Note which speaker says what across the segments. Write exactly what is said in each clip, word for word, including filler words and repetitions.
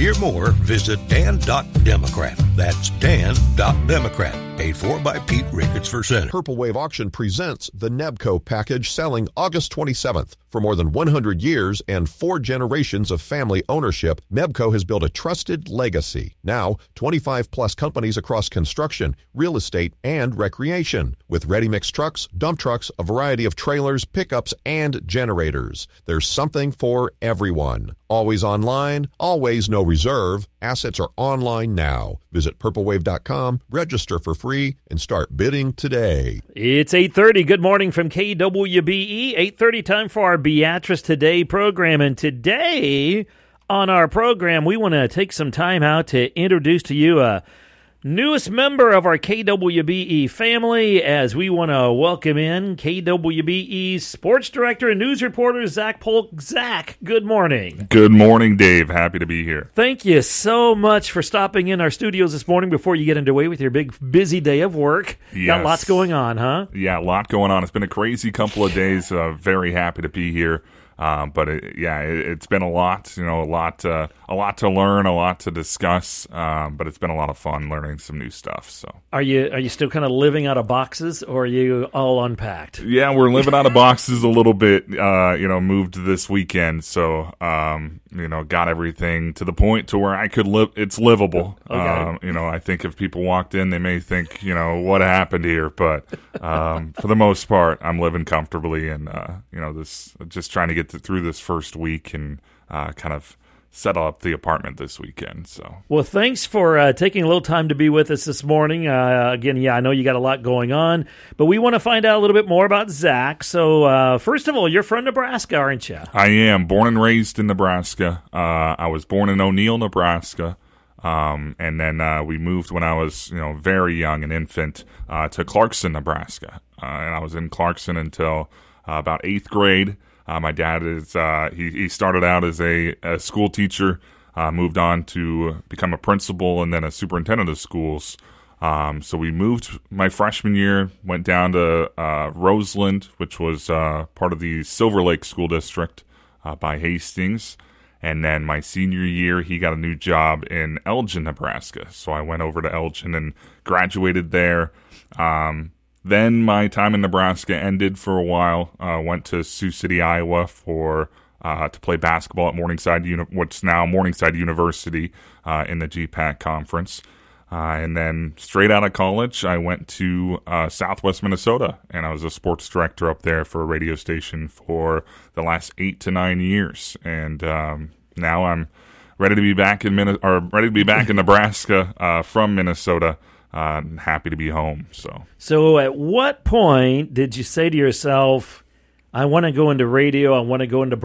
Speaker 1: hear more, visit dan dot democrat. That's dan dot democrat. Paid for by Pete Ricketts for Senate.
Speaker 2: Purple Wave Auction presents the Nebco package selling August twenty-seventh. For more than one hundred years and four generations of family ownership, Nebco has built a trusted legacy. Now, twenty-five plus companies across construction, real estate, and recreation. With ready-mix trucks, dump trucks, a variety of trailers, pickups, and generators. There's something for everyone. Always online, always no reserve. Assets are online now. Visit purple wave dot com, register for free, and start bidding today.
Speaker 3: It's eight thirty. Good morning from K W B E. eight thirty, time for our Beatrice Today program. And today on our program, we want to take some time out to introduce to you a newest member of our K W B E family, as we want to welcome in K W B E sports director and news reporter Zach Polk. Zach, good morning.
Speaker 4: Good morning, Dave. Happy to be here.
Speaker 3: Thank you so much for stopping in our studios this morning before you get underway with your big, busy day of work.
Speaker 4: Yes.
Speaker 3: Got lots going on, huh?
Speaker 4: Yeah, a lot going on. It's been a crazy couple of days. Uh, very happy to be here. Um, but it, yeah, it, it's been a lot, you know, a lot, uh, a lot to learn, a lot to discuss. Um, but it's been a lot of fun learning some new stuff. So,
Speaker 3: are you are you still kind of living out of boxes, or are you all unpacked?
Speaker 4: Yeah, we're living out of boxes a little bit. Uh, you know, moved this weekend, so um, you know, got everything to the point to where I could live. It's livable.
Speaker 3: Okay.
Speaker 4: Um, you know, I think if people walked in, they may think, you know, what happened here, but um, for the most part, I'm living comfortably, and uh, you know, this just trying to get through this first week and uh, kind of set up the apartment this weekend. So,
Speaker 3: well, thanks for uh, taking a little time to be with us this morning. Uh, again, yeah, I know you got a lot going on, but we want to find out a little bit more about Zach. So, uh, first of all, you're from Nebraska, aren't you?
Speaker 4: I am born and raised in Nebraska. Uh, I was born in O'Neill, Nebraska. Um, and then uh, we moved when I was, you know, very young, an infant, uh, to Clarkson, Nebraska. Uh, and I was in Clarkson until uh, about eighth grade. Uh, my dad is uh, he, he started out as a, a school teacher, uh, moved on to become a principal and then a superintendent of schools. Um, so we moved my freshman year, went down to uh, Roseland, which was uh, part of the Silver Lake School District uh, by Hastings. And then my senior year, he got a new job in Elgin, Nebraska. So I went over to Elgin and graduated there. Um, then my time in Nebraska ended for a while. Uh, went to Sioux City, Iowa for uh, to play basketball at Morningside, Uni- what's now Morningside University uh, in the G PAC conference. Uh, and then straight out of college, I went to uh, Southwest Minnesota, and I was a sports director up there for a radio station for the last eight to nine years. And um, now I'm ready to be back in Min- or ready to be back in Nebraska uh, from Minnesota. Uh, happy to be home. So,
Speaker 3: so at what point did you say to yourself, I want to go into radio, I want to go into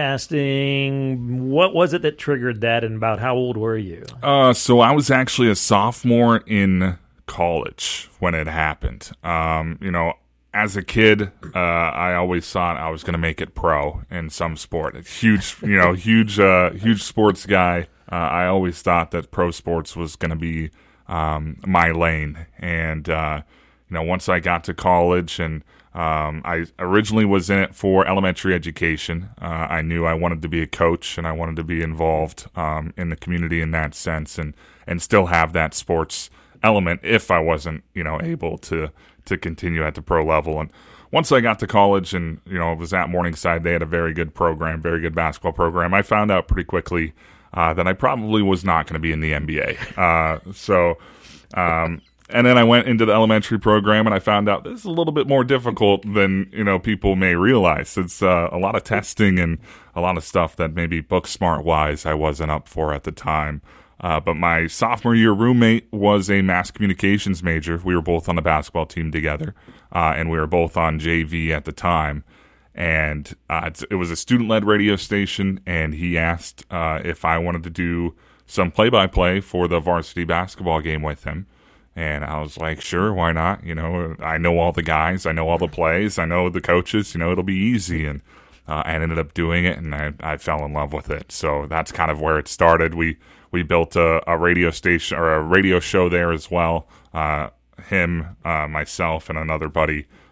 Speaker 3: broadcasting? What was it that triggered that, and about how old were you?
Speaker 4: Uh, so I was actually a sophomore in college when it happened. Um, you know, as a kid, uh, I always thought I was going to make it pro in some sport. A huge, you know, huge, uh, huge sports guy. Uh, I always thought that pro sports was going to be um, my lane. And, uh, you know, once I got to college and Um, I originally was in it for elementary education. Uh, I knew I wanted to be a coach and I wanted to be involved um, in the community in that sense, and, and still have that sports element if I wasn't, you know, able to to continue at the pro level. And once I got to college and, you know, was at Morningside, they had a very good program, very good basketball program. I found out pretty quickly uh, that I probably was not going to be in the N B A. Uh, so. Um, And then I went into the elementary program, and I found out this is a little bit more difficult than, you know, people may realize. It's uh, a lot of testing and a lot of stuff that maybe book smart wise I wasn't up for at the time. Uh, but my sophomore year roommate was a mass communications major. We were both on the basketball team together, uh, and we were both on J V at the time. And uh, it was a student-led radio station, and he asked uh, if I wanted to do some play-by-play for the varsity basketball game with him. And I was like, sure, why not? You know, I know all the guys. I know all the plays. I know the coaches. You know, it'll be easy. And uh, I ended up doing it, and I, I fell in love with it. So that's kind of where it started. We we built a, a radio station or a radio show there as well. Uh, him, uh, myself, and another buddy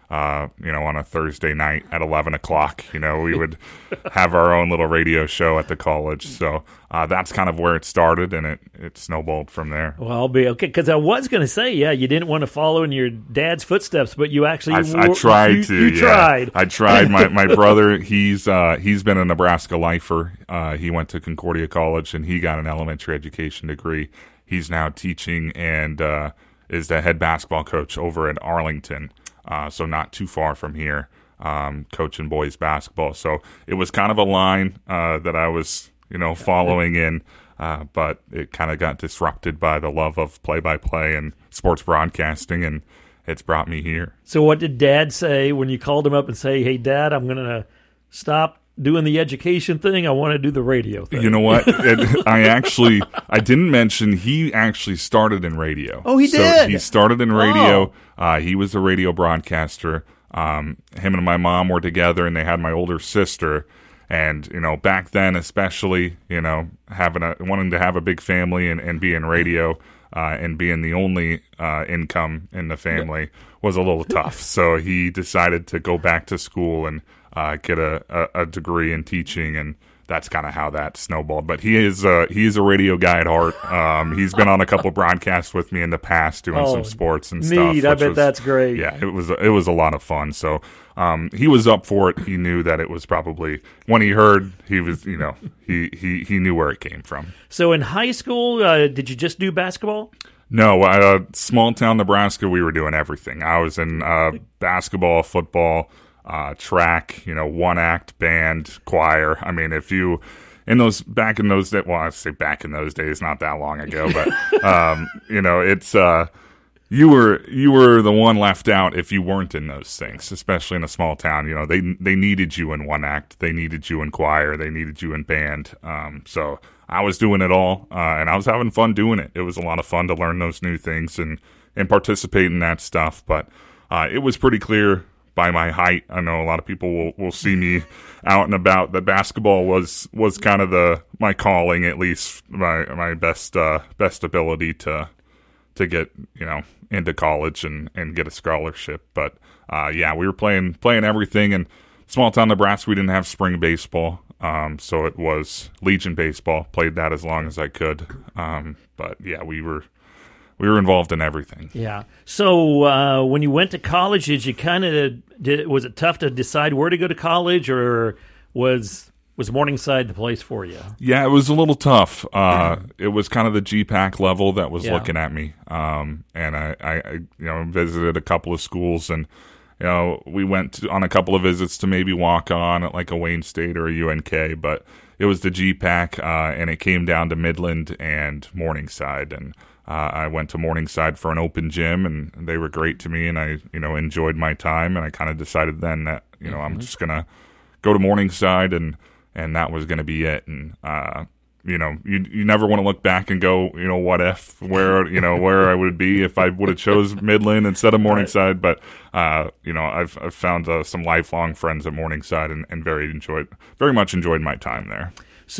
Speaker 4: Uh, you know, on a Thursday night at eleven o'clock, you know, we would have our own little radio show at the college. So uh, that's kind of where it started, and it, it snowballed from there.
Speaker 3: Well, I'll be okay, because I was going to say, yeah, you didn't want to follow in your dad's footsteps, but you actually
Speaker 4: I,
Speaker 3: were,
Speaker 4: I tried
Speaker 3: you,
Speaker 4: to.
Speaker 3: You
Speaker 4: yeah.
Speaker 3: tried.
Speaker 4: I tried. My my brother, he's uh, he's been a Nebraska lifer. Uh, he went to Concordia College, and he got an elementary education degree. He's now teaching and uh, is the head basketball coach over at Arlington. Uh, so not too far from here, um, coaching boys basketball. So it was kind of a line uh, that I was, you know, following in, uh, but it kind of got disrupted by the love of play-by-play and sports broadcasting, and it's brought me here.
Speaker 3: So what did Dad say when you called him up and say, hey, Dad, I'm going to stop doing the education thing, I want to do the radio thing?
Speaker 4: You know what? It, I actually, I didn't mention he actually started in radio.
Speaker 3: Oh, he
Speaker 4: so
Speaker 3: did?
Speaker 4: He started in radio.
Speaker 3: Oh.
Speaker 4: Uh, he was a radio broadcaster. Um, him and my mom were together, and they had my older sister. And, you know, back then especially, you know, having a, wanting to have a big family and, and be in radio uh, and being the only uh, income in the family was a little tough. So he decided to go back to school and Uh, get a, a, a degree in teaching, and that's kind of how that snowballed. But he is uh, he is a radio guy at heart. Um, he's been on a couple broadcasts with me in the past, doing
Speaker 3: oh,
Speaker 4: some sports and
Speaker 3: neat.
Speaker 4: stuff.
Speaker 3: Neat, I bet
Speaker 4: was,
Speaker 3: that's great.
Speaker 4: Yeah, it was it was a lot of fun. So um, he was up for it. He knew that it was probably, when he heard, he was you know he he he knew where it came from.
Speaker 3: So in high school, uh, did you just do basketball?
Speaker 4: No, uh, small town Nebraska, we were doing everything. I was in uh, basketball, football. Uh, track, you know, one act, band, choir. I mean, if you, in those, back in those days, well, I say back in those days, not that long ago, but, um, you know, it's, uh, you were, you were the one left out if you weren't in those things, especially in a small town. You know, they, they needed you in one act, they needed you in choir, they needed you in band. Um, so I was doing it all, uh, and I was having fun doing it. It was a lot of fun to learn those new things and, and participate in that stuff. But, uh, it was pretty clear by my height. I know a lot of people will, will see me out and about. That basketball was, was kind of the my calling, at least my my best uh, best ability to to get you know into college and, and get a scholarship. But uh, yeah, we were playing playing everything. And small town Nebraska, we didn't have spring baseball, um, so it was Legion baseball. Played that as long as I could. Um, but yeah, we were. We were involved in everything.
Speaker 3: Yeah. So uh, when you went to college, did you kind of did was it tough to decide where to go to college, or was was Morningside the place for you?
Speaker 4: Yeah, it was a little tough. Uh, it was kind of the G PAC level that was
Speaker 3: Yeah.
Speaker 4: looking at me, um, and I, I, I, you know, visited a couple of schools, and you know, we went to, on a couple of visits to maybe walk on at like a Wayne State or a U N K, but it was the G PAC, uh, and it came down to Midland and Morningside, and Uh, I went to Morningside for an open gym, and they were great to me, and I, you know, enjoyed my time. And I kind of decided then that, you know, mm-hmm. I'm just gonna go to Morningside, and and that was gonna be it. And uh, you know, you you never want to look back and go, you know, what if, where, you know, where I would be if I would have chose Midland instead of Morningside. But uh, you know, I've I've found uh, some lifelong friends at Morningside, and, and very enjoyed, very much enjoyed my time there.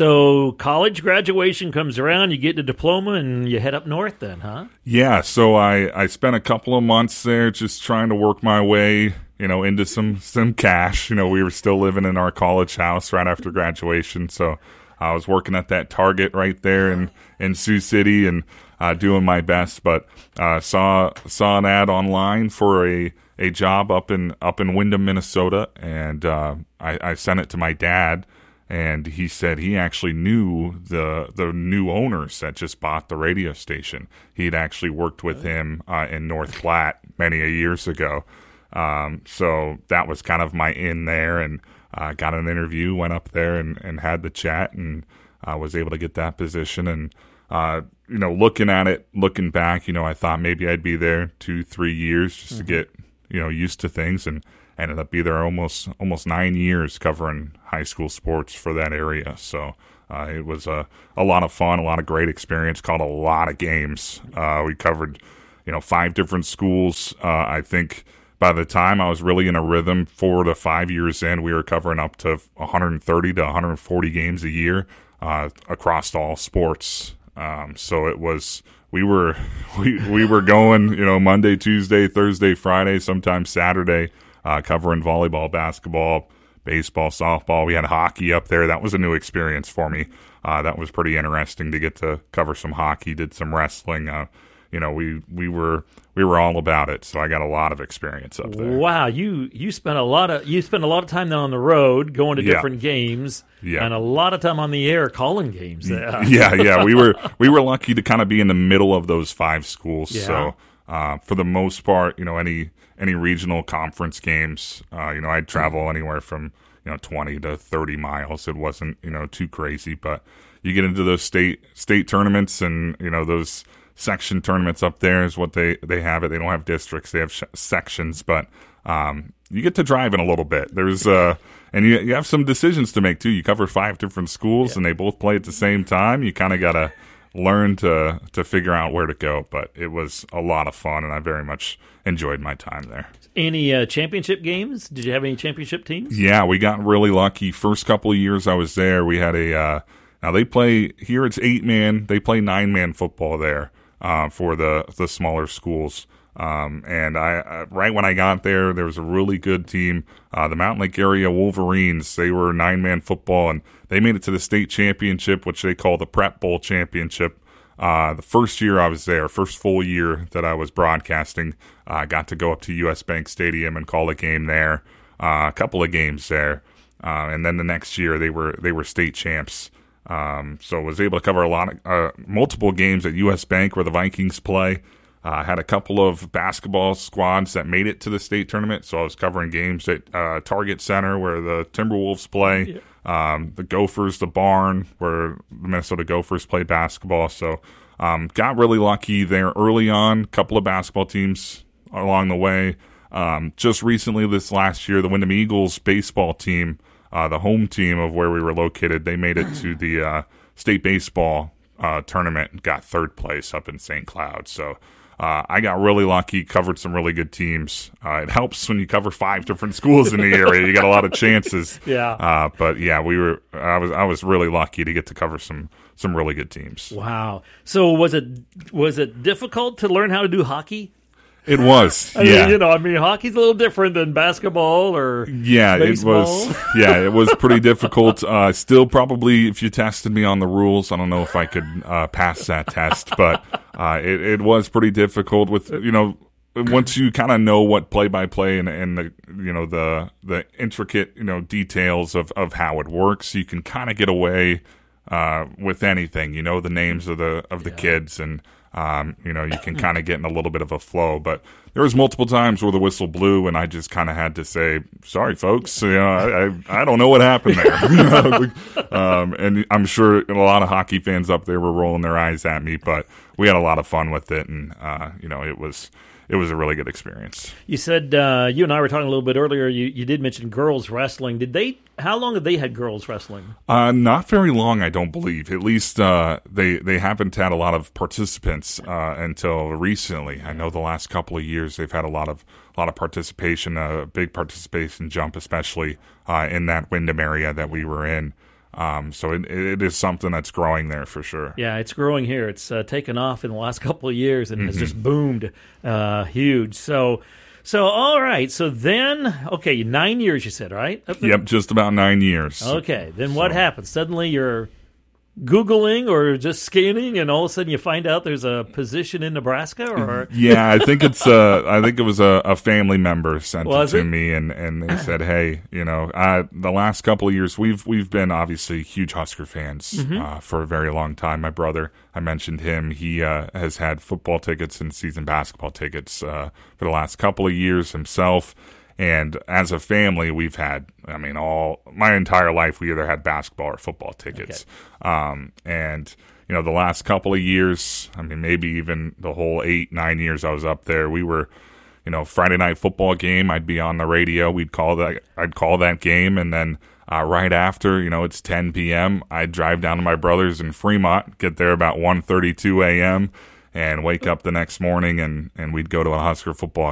Speaker 3: So college graduation comes around, you get the diploma, and you head up north then, huh?
Speaker 4: Yeah, so I, I spent a couple of months there just trying to work my way, you know, into some, some cash. You know, we were still living in our college house right after graduation, so I was working at that Target right there in, in Sioux City and uh, doing my best, but uh, saw saw an ad online for a, a job up in up in Windham, Minnesota, and uh, I, I sent it to my dad. And he said he actually knew the the new owners that just bought the radio station. He'd actually worked with him uh, in North Platte many a years ago. Um, so that was kind of my in there, and uh, got an interview, went up there and, and had the chat, and uh, was able to get that position. And, uh, you know, looking at it, looking back, you know, I thought maybe I'd be there two, three years just mm-hmm. to get, you know, used to things, and ended up be there almost almost nine years covering high school sports for that area. So uh, it was a, a lot of fun, a lot of great experience, called a lot of games. Uh, we covered, you know, five different schools. Uh, I think by the time I was really in a rhythm, four to five years in, we were covering up to one hundred thirty to one hundred forty games a year uh, across all sports. Um, so it was, we were, we, we were going, you know, Monday, Tuesday, Thursday, Friday, sometimes Saturday, uh, covering volleyball, basketball, baseball, softball. We had hockey up there. That was a new experience for me. Uh, that was pretty interesting to get to cover some hockey, did some wrestling. Uh, you know, we, we were we were all about it, so I got a lot of experience up there.
Speaker 3: Wow, you you spent a lot of you spent a lot of time down on the road going to
Speaker 4: Yeah.
Speaker 3: different games,
Speaker 4: Yeah.
Speaker 3: and a lot of time on the air calling games.
Speaker 4: yeah, yeah. We were we were lucky to kind of be in the middle of those five schools.
Speaker 3: Yeah.
Speaker 4: So uh, for the most part, you know, any any regional conference games, uh, you know, I'd travel anywhere from you know twenty to thirty miles. It wasn't you know too crazy, but you get into those state state tournaments and you know those section tournaments up there is what they they have it. They don't have districts; they have sh- sections, but um, you get to drive in a little bit. There's uh, and you you have some decisions to make too. You cover five different schools, yeah. and they both play at the same time. You kind of gotta learn to to figure out where to go. But it was a lot of fun, and I very much enjoyed my time there.
Speaker 3: Any uh, championship games? Did you have any championship teams?
Speaker 4: Yeah, we got really lucky. First couple of years I was there, we had a uh, now they play here. It's eight man. They play nine man football there. Uh, for the the smaller schools, um, and I uh, right when I got there, there was a really good team, uh, the Mountain Lake Area Wolverines. They were nine man football, and they made it to the state championship, which they call the Prep Bowl Championship. Uh, the first year I was there, first full year that I was broadcasting, I uh, got to go up to U S Bank Stadium and call a game there, uh, a couple of games there, uh, and then the next year they were they were state champs. Um, so was able to cover a lot of, uh, multiple games at U S Bank where the Vikings play. Uh, had a couple of basketball squads that made it to the state tournament. So I was covering games at, uh, Target Center where the Timberwolves play, yeah. um, the Gophers, the Barn where the Minnesota Gophers play basketball. So, um, got really lucky there early on. Couple of basketball teams along the way. Um, just recently this last year, the Wyndham Eagles baseball team, Uh, the home team of where we were located, they made it to the uh, state baseball uh, tournament and got third place up in Saint Cloud. So uh, I got really lucky, covered some really good teams. Uh, it helps when you cover five different schools in the area. You got a lot of chances.
Speaker 3: Yeah.
Speaker 4: Uh, but yeah, we were. I was. I was really lucky to get to cover some some really good teams.
Speaker 3: Wow. So was it was it difficult to learn how to do hockey?
Speaker 4: It was,
Speaker 3: I
Speaker 4: yeah.
Speaker 3: mean, you know, I mean, hockey's a little different than basketball or
Speaker 4: yeah,
Speaker 3: baseball.
Speaker 4: it was. Yeah, it was pretty difficult. Uh, still, probably, if you tested me on the rules, I don't know if I could uh, pass that test, but uh, it, it was pretty difficult. With you know, once you kind of know what play by play and and the you know the the intricate you know details of of how it works, you can kind of get away uh, with anything. You know the names of the of the yeah. kids and. Um, you know, you can kind of get in a little bit of a flow, but there was multiple times where the whistle blew and I just kind of had to say, sorry, folks, you know, I, I, I don't know what happened there. You know? um, and I'm sure a lot of hockey fans up there were rolling their eyes at me, but we had a lot of fun with it. And, uh, you know, it was, it was a really good experience.
Speaker 3: You said, uh, you and I were talking a little bit earlier, you, you did mention girls wrestling. Did they, how long have they had girls wrestling?
Speaker 4: Uh, not very long, I don't believe. At least, uh, they, they haven't had a lot of participants, uh, until recently. I know the last couple of years they've had a lot of, a lot of participation, a big participation jump, especially, uh, in that Wyndham area that we were in. Um, so it, it is something that's growing there for sure.
Speaker 3: Yeah, it's growing here. It's uh, taken off in the last couple of years and
Speaker 4: mm-hmm.
Speaker 3: has just boomed uh, huge. So, so all right. So then, okay, nine years you said, right?
Speaker 4: Yep, just about nine years.
Speaker 3: Okay, then what so. happens? Suddenly you're Googling or just scanning, and all of a sudden you find out there's a position in Nebraska? Or
Speaker 4: yeah, I think it's uh, I think it was a, a family member sent
Speaker 3: was
Speaker 4: it to
Speaker 3: it?
Speaker 4: me, and, and they said, hey, you know, uh, the last couple of years we've we've been obviously huge Husker fans mm-hmm. uh, for a very long time. My brother, I mentioned him, he uh, has had football tickets and season basketball tickets uh, for the last couple of years himself. And as a family, we've had, I mean, all my entire life, we either had basketball or football tickets. Okay. Um, and, you know, the last couple of years, I mean, maybe even the whole eight, nine years I was up there, we were, you know, Friday night football game, I'd be on the radio. We'd call that, I'd call that game. And then uh, right after, you know, it's ten p.m., I'd drive down to my brother's in Fremont, get there about one thirty-two a.m., and wake up the next morning and, and we'd go to a Husker football